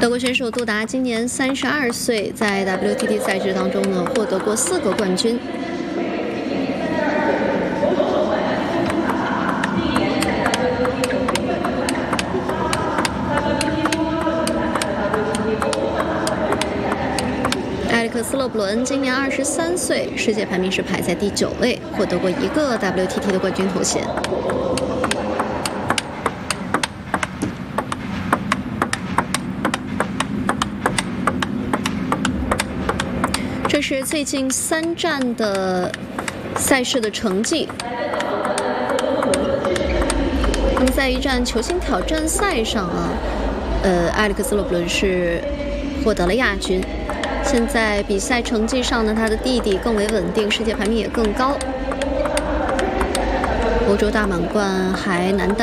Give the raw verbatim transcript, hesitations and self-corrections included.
德国选手杜达今年三十二岁，在 W T T 赛制当中呢，获得过四个冠军。埃里克斯·勒布伦今年二十三岁，世界排名是排在第九位，获得过一个 W T T 的冠军头衔。这是最近三站的赛事的成绩。那么在一站球星挑战赛上啊，呃，埃里克斯·勒布伦是获得了亚军。现在比赛成绩上呢，他的弟弟更为稳定，世界排名也更高。欧洲大满贯还男单